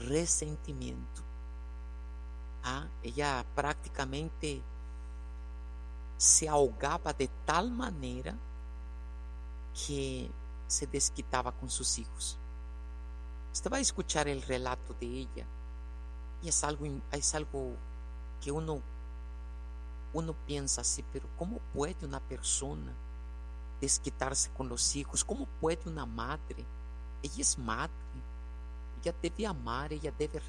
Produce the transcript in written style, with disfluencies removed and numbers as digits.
resentimiento. Ella prácticamente se ahogaba de tal manera que se desquitaba con sus hijos. Usted va a escuchar el relato de ella y es algo que uno piensa así, pero ¿cómo puede una persona desquitarse con los hijos? ¿Cómo puede una madre? Ella es madre, ella debe amar, ella debe